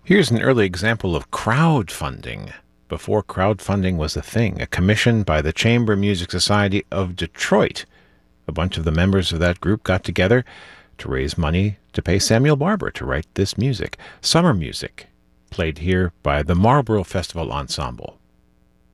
Here's an early example of crowdfunding. Before crowdfunding was a thing, a commission by the Chamber Music Society of Detroit. A bunch of the members of that group got together to raise money to pay Samuel Barber to write this music. Summer music, played here by the Marlborough Festival Ensemble.